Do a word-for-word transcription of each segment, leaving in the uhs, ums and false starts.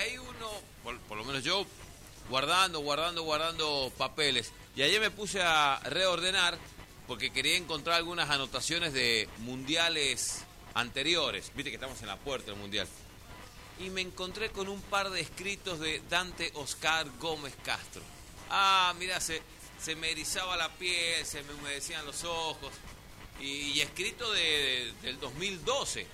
ahí uno, por, por lo menos yo, guardando, guardando, guardando papeles. Y ayer me puse a reordenar porque quería encontrar algunas anotaciones de mundiales anteriores. Viste que estamos en la puerta del mundial. Y me encontré con un par de escritos de Dante Oscar Gómez Castro. Ah, mirá, se, se me erizaba la piel, se me humedecían los ojos. Y, y escrito de, de, del dos mil doce.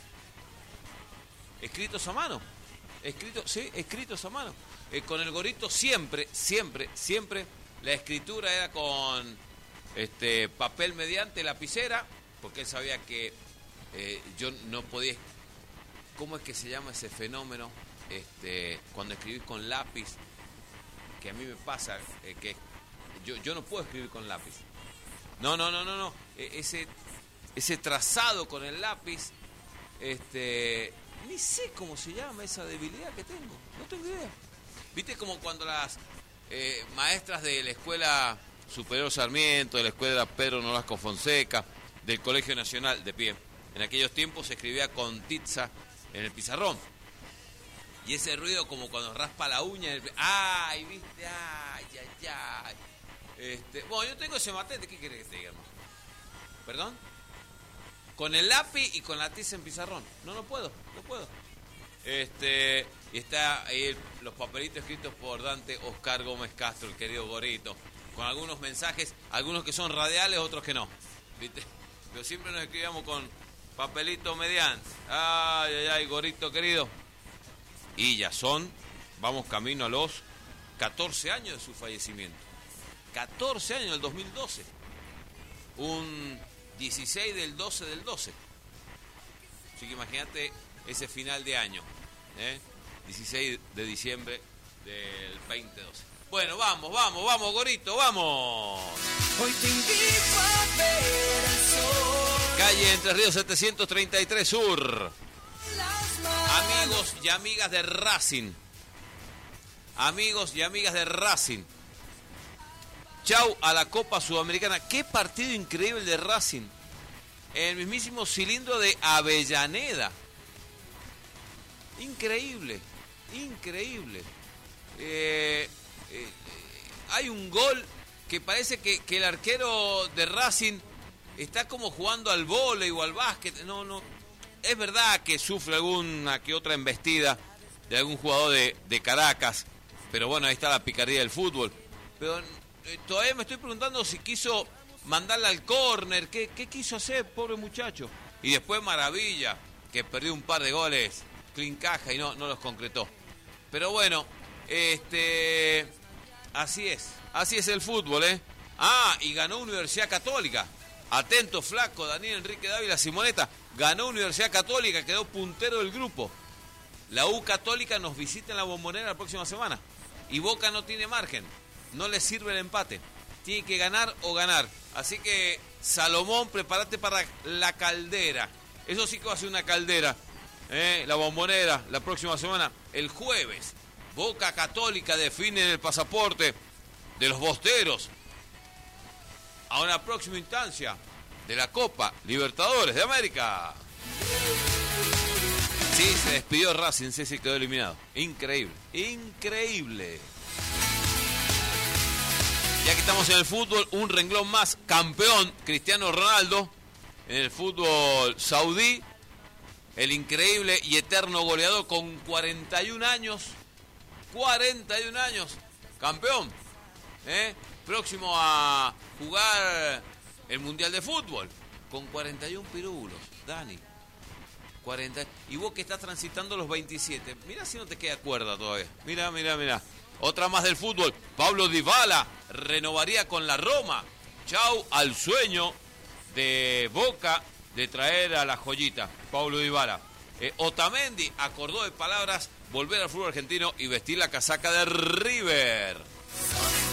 Escritos a mano. Escritos, sí, escritos a mano. Eh, con el gorrito siempre, siempre, siempre la escritura era con este papel mediante lapicera, porque él sabía que eh, yo no podía. ¿Cómo es que se llama ese fenómeno? Este, cuando escribís con lápiz, que a mí me pasa, eh, que yo, yo no puedo escribir con lápiz. No, no, no, no, no. Eh, ese, ese trazado con el lápiz, este, ni sé cómo se llama esa debilidad que tengo. No tengo idea. ¿Viste como cuando las eh, maestras de la Escuela Superior Sarmiento, de la Escuela Pedro Nolasco Fonseca, del Colegio Nacional, de pie, en aquellos tiempos se escribía con tiza en el pizarrón? Y ese ruido como cuando raspa la uña. El... ¡Ay, viste! ¡Ay, ay, ay! Este... Bueno, yo tengo ese matete. ¿Qué querés que te diga, hermano? ¿Perdón? Con el lápiz y con la tiza en pizarrón. No, no puedo, no puedo. Este... Y está ahí el, los papelitos escritos por Dante Oscar Gómez Castro, el querido gorrito. Con algunos mensajes, algunos que son radiales, otros que no. ¿Viste? Pero siempre nos escribíamos con papelito mediante. Ay, ay, ay, gorrito querido. Y ya son, vamos camino a los catorce años de su fallecimiento. catorce años, del dos mil doce. Un dieciséis del doce del doce. Así que imagínate ese final de año. ¿eh? dieciséis de diciembre del veinte doce. Bueno, vamos, vamos, vamos, gorrito, vamos. Hoy te invito a ver el sol. Calle Entre Ríos setecientos treinta y tres Sur. Amigos y amigas de Racing. Amigos y amigas de Racing. Chau a la Copa Sudamericana. Qué partido increíble de Racing. El mismísimo cilindro de Avellaneda. Increíble. Increíble. Eh, eh, hay un gol que parece que, que el arquero de Racing está como jugando al vóley o al básquet. No, no. Es verdad que sufre alguna que otra embestida de algún jugador de, de Caracas. Pero bueno, ahí está la picardía del fútbol. Pero eh, todavía me estoy preguntando si quiso mandarla al córner. ¿Qué, ¿Qué quiso hacer, pobre muchacho? Y después Maravilla, que perdió un par de goles, clean caja y no, no los concretó. Pero bueno, este, así es. Así es el fútbol, ¿eh? Ah, y ganó Universidad Católica. Atento, flaco, Daniel Enrique Dávila Simoneta. Ganó Universidad Católica, quedó puntero del grupo. La U Católica nos visita en la Bombonera la próxima semana. Y Boca no tiene margen. No le sirve el empate. Tiene que ganar o ganar. Así que, Salomón, prepárate para la caldera. Eso sí que va a ser una caldera. ¿eh? La Bombonera, la próxima semana, el jueves. Boca Católica define el pasaporte de los bosteros a una próxima instancia de la Copa Libertadores de América. Sí, se despidió Racing, sí, sí, quedó eliminado. Increíble, increíble. Ya que estamos en el fútbol, un renglón más. Campeón Cristiano Ronaldo en el fútbol saudí. El increíble y eterno goleador con cuarenta y un años. cuarenta y un años. Campeón. ¿eh? Próximo a jugar el Mundial de Fútbol. Con cuarenta y un pirulos. Dani. cuarenta. Y vos que estás transitando los veintisiete. Mira si no te queda cuerda todavía. Mira, mira, mira. Otra más del fútbol. Pablo Dybala renovaría con la Roma. Chau al sueño de Boca de traer a la joyita. Pablo Dybala. Eh, Otamendi acordó de palabras volver al fútbol argentino y vestir la casaca de River.